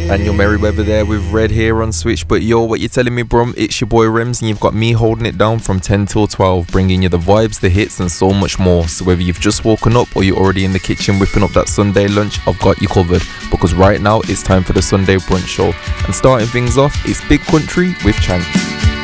Daniel Merriweather there with Red here on Switch. But yo, what you telling me, bro? It's your boy Rems, and you've got me holding it down from 10 till 12, bringing you the vibes, the hits, and so much more. So whether you've just woken up or you're already in the kitchen whipping up that Sunday lunch, I've got you covered. Because right now, it's time for the Sunday brunch show. And starting things off, it's Big Country with Chance.